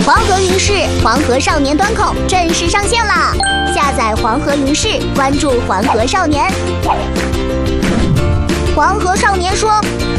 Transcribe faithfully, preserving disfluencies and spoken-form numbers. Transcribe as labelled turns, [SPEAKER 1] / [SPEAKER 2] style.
[SPEAKER 1] 黄河云视黄河少年端口正式上线啦！下载黄河云视，关注黄河少年。黄河